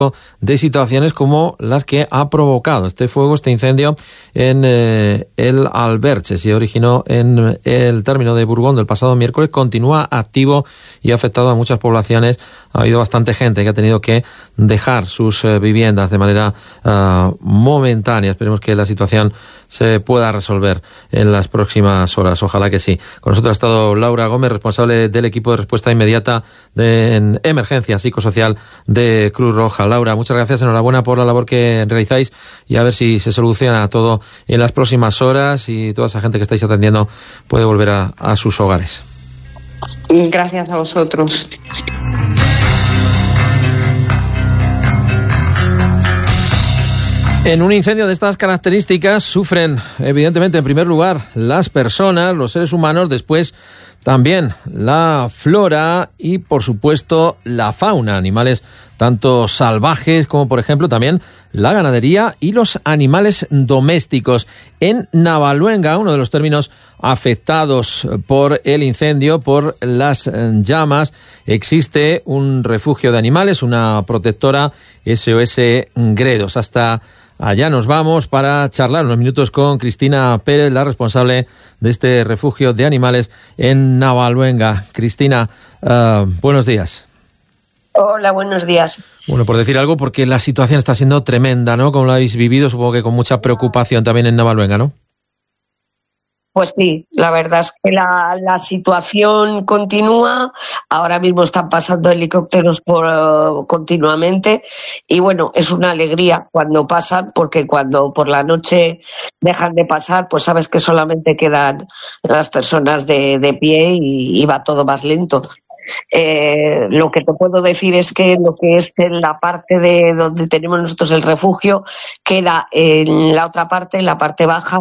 de situaciones como las que ha provocado este fuego, este incendio en el Alberche. Se originó en el término de Burgón del pasado miércoles, continúa activo y ha afectado a muchas poblaciones. Ha habido bastante gente que ha tenido que dejar sus viviendas de manera momentánea. Esperemos que la situación se pueda resolver en las próximas horas. Ojalá que sí. Con nosotros ha estado Laura Gómez, responsable del equipo de respuesta inmediata en emergencia psicosocial de Cruz Roja. Laura, muchas gracias, enhorabuena por la labor que realizáis y a ver si se soluciona todo en las próximas horas y toda esa gente que estáis atendiendo puede volver a sus hogares. Gracias a vosotros. En un incendio de estas características sufren, evidentemente, en primer lugar, las personas, los seres humanos, después también la flora y, por supuesto, la fauna, animales tanto salvajes como, por ejemplo, también la ganadería y los animales domésticos. En Navaluenga, uno de los términos afectados por el incendio, por las llamas, existe un refugio de animales, una protectora SOS Gredos. Hasta allá nos vamos para charlar unos minutos con Cristina Pérez, la responsable de este refugio de animales en Navaluenga. Cristina, buenos días. Hola, buenos días. Bueno, por decir algo, porque la situación está siendo tremenda, ¿no? Como lo habéis vivido, supongo que con mucha preocupación también en Navaluenga, ¿no? Pues sí, la verdad es que la situación continúa. Ahora mismo están pasando helicópteros continuamente y bueno, es una alegría cuando pasan, porque cuando por la noche dejan de pasar, pues sabes que solamente quedan las personas de pie y va todo más lento. Lo que te puedo decir es que lo que es en la parte de donde tenemos nosotros el refugio queda en la otra parte, en la parte baja,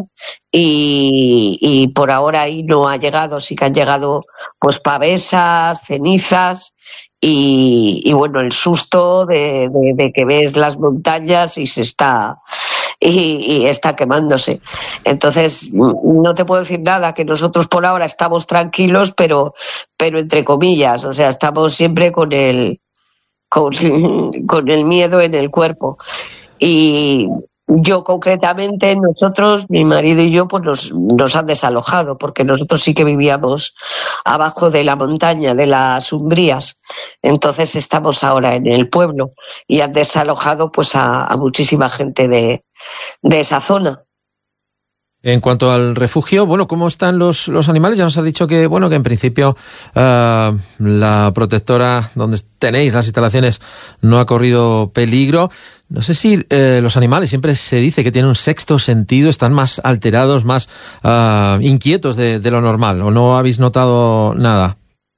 y por ahora ahí no ha llegado. Sí que han llegado pues pavesas, cenizas y bueno, el susto de que ves las montañas y se está y está quemándose. Entonces no te puedo decir nada, que nosotros por ahora estamos tranquilos, pero entre comillas, o sea, estamos siempre con el miedo en el cuerpo. Y yo concretamente, nosotros, mi marido y yo, pues nos han desalojado, porque nosotros sí que vivíamos abajo de la montaña, de las Umbrías. Entonces estamos ahora en el pueblo y han desalojado pues a muchísima gente de esa zona. En cuanto al refugio, bueno, ¿cómo están los animales? Ya nos ha dicho que, bueno, que en principio la protectora donde tenéis las instalaciones no ha corrido peligro. No sé si los animales, siempre se dice que tienen un sexto sentido, están más alterados, más inquietos de lo normal, ¿o no habéis notado nada?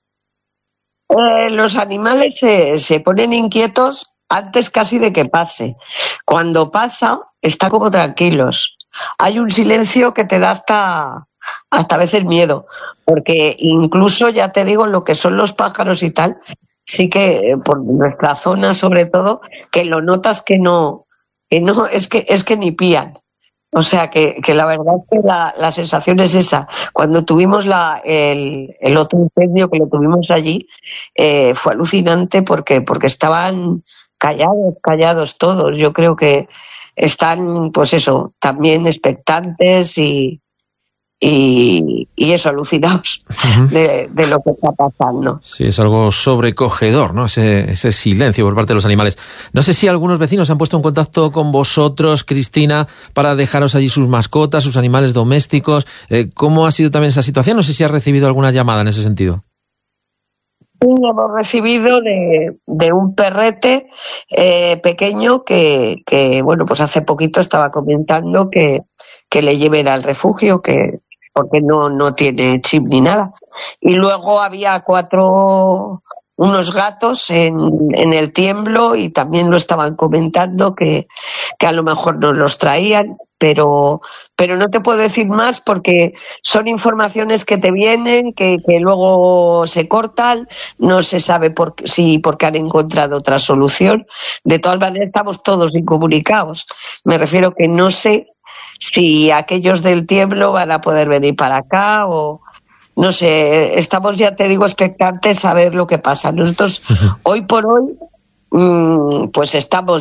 Los animales se ponen inquietos antes casi de que pase. Cuando pasa, están como tranquilos. Hay un silencio que te da hasta a veces miedo, porque incluso, ya te digo, lo que son los pájaros y tal, sí que por nuestra zona sobre todo, que lo notas que no es que ni pían. O sea que la verdad es que la sensación es esa. Cuando tuvimos el otro incendio que lo tuvimos allí, fue alucinante porque estaban callados todos. Yo creo que están, pues eso, también expectantes y eso, alucinados de lo que está pasando. Sí, es algo sobrecogedor, ¿no? Ese silencio por parte de los animales. No sé si algunos vecinos se han puesto en contacto con vosotros, Cristina, para dejaros allí sus mascotas, sus animales domésticos. ¿Cómo ha sido también esa situación? No sé si has recibido alguna llamada en ese sentido. Sí, hemos recibido de un perrete pequeño que bueno, pues hace poquito estaba comentando que le lleven al refugio, porque no tiene chip ni nada. Y luego había unos gatos en el Tiemblo y también lo estaban comentando que a lo mejor nos los traían, pero no te puedo decir más porque son informaciones que te vienen, que luego se cortan, no se sabe porque han encontrado otra solución. De todas maneras estamos todos incomunicados. Me refiero que no sé si aquellos del Tiemblo van a poder venir para acá o no sé, estamos, ya te digo, expectantes a ver lo que pasa. Nosotros hoy por hoy pues estamos